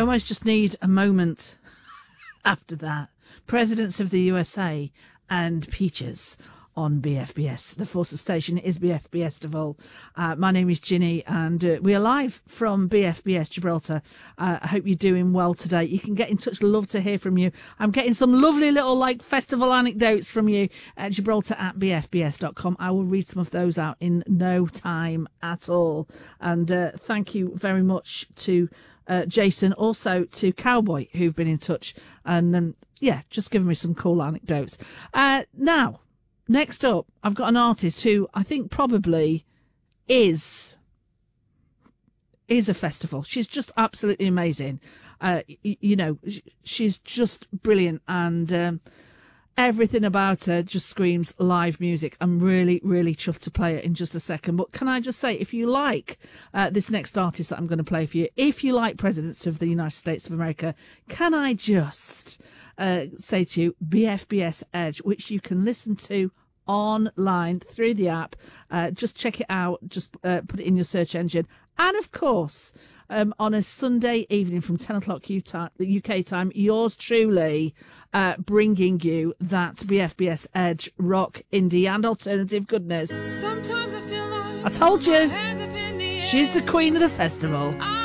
almost just need a moment after that. Presidents of the USA and Peaches on BFBS. The Forces station is BFBS Devol. My name is Ginny, and we are live from BFBS Gibraltar. I hope you're doing well today. You can get in touch. Love to hear from you. I'm getting some lovely little festival anecdotes from you at Gibraltar at bfbs.com. I will read some of those out in no time at all. And thank you very much to Jason, also to Cowboy, who've been in touch, and just giving me some cool anecdotes. Now, next up, I've got an artist who I think probably is a festival. She's just absolutely amazing. She's just brilliant, and everything about her just screams live music. I'm really, really chuffed to play it in just a second. But can I just say, if you like this next artist that I'm going to play for you, if you like presidents of the United States of America, can I just say to you, BFBS Edge, which you can listen to online through the app. Just check it out. Just put it in your search engine. And of course, on a Sunday evening from 10 o'clock UK time, yours truly bringing you that BFBS Edge rock, indie and alternative goodness. Sometimes I feel like I told you, she's the queen of the festival.